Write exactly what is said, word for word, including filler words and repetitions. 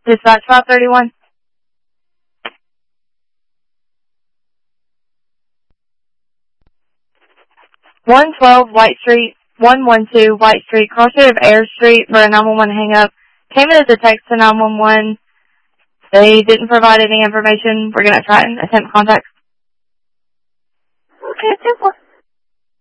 Dispatch five thirty-one. one twelve White Street, one twelve White Street, crossroad of Air Street for a nine one one hang up. Came in as a text to nine one one. They didn't provide any information. We're going to try and attempt contact. Okay, simple.